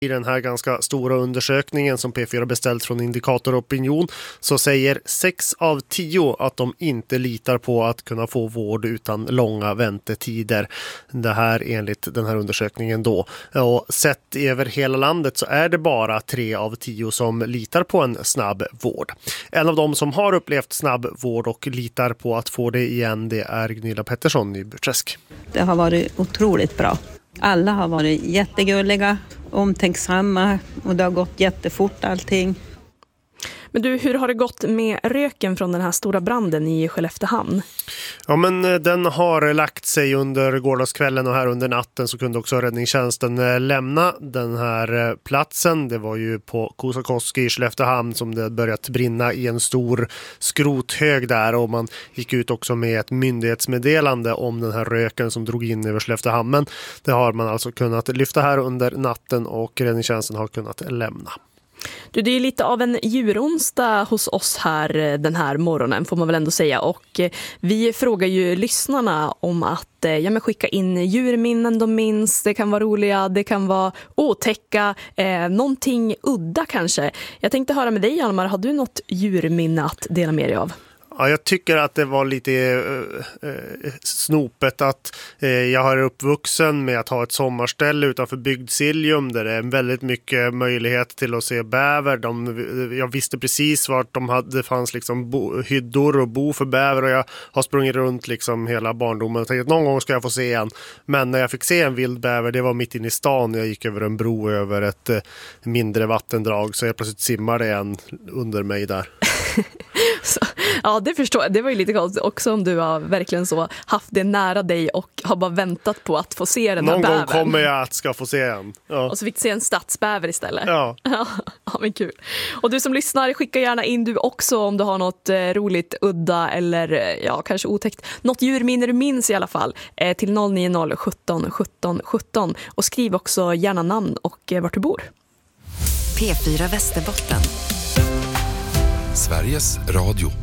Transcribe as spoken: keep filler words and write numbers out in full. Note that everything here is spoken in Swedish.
I den här ganska stora undersökningen som P fyra beställt från Indikator Opinion så säger sex av tio att de inte litar på att kunna få vård utan långa väntetider. Det här enligt den här undersökningen då. Och sett över hela landet så är det bara tre av tio som litar på en snabb vård. En av dem som har upplevt snabb vård och litar på att få det igen, det är Gunilla Pettersson i Burträsk. Det har varit otroligt bra. Alla har varit jättegulliga, omtänksamma och det har gått jättefort allting. Men du, hur har det gått med röken från den här stora branden i Skelleftehamn? Ja, men den har lagt sig under gårdagskvällen och här under natten så kunde också räddningstjänsten lämna den här platsen. Det var ju på Kosakoski i Skelleftehamn som det börjat brinna i en stor skrothög där och man gick ut också med ett myndighetsmeddelande om den här röken som drog in över Skelleftehamn. Men det har man alltså kunnat lyfta här under natten och räddningstjänsten har kunnat lämna. Du, det är lite av en djuronsdag hos oss här den här morgonen får man väl ändå säga och vi frågar ju lyssnarna om att ja, men skicka in djurminnen de minns, det kan vara roliga, det kan vara otäcka, eh, någonting udda kanske. Jag tänkte höra med dig Almar, har du något djurminne att dela med dig av? Ja, jag tycker att det var lite eh, eh, snopet att eh, jag har uppvuxen med att ha ett sommarställe utanför Bygdsiljum där det är väldigt mycket möjlighet till att se bäver. De, jag visste precis vart de hade, det fanns liksom bo, hyddor och bo för bäver och jag har sprungit runt liksom hela barndomen och tänkte att någon gång ska jag få se en. Men när jag fick se en vild bäver, det var mitt inne i stan. Jag gick över en bro över ett eh, mindre vattendrag så jag plötsligt simmade en under mig där. Så, ja, det förstår jag. Det var ju lite konstigt också om du har verkligen så haft det nära dig och har bara väntat på att få se den här Någon bävern. gång kommer jag att ska få se en. Ja. Och så fick du se en stadsbäver istället. Ja. Ja, men kul. Och du som lyssnar, skicka gärna in du också om du har något eh, roligt, udda eller eh, ja, kanske otäckt. Något djurminne du minns i alla fall eh, till noll nio noll sjutton sjutton sjutton och skriv också gärna namn och eh, vart du bor. P fyra Västerbotten. Sveriges Radio.